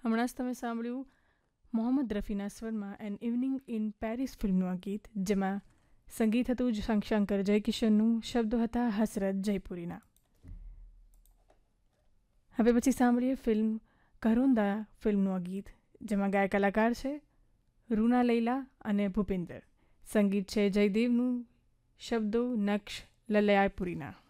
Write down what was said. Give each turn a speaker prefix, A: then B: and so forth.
A: હમણાં જ તમે સાંભળ્યું Mohammad રફીના સ્વરમાં N evening in Paris ફિલ્મનું આ ગીત, જેમાં સંગીત હતું શંકર જયકિશનનું, શબ્દો હતા હસરત જયપુરીના. હવે પછી સાંભળીએ ફિલ્મ કરોંદા ફિલ્મનું આ ગીત, જેમાં ગાયક કલાકાર છે રૂના લૈલા અને ભૂપિન્દર. સંગીત છે જયદેવનું, શબ્દો નક્શ લલયાપુરીના.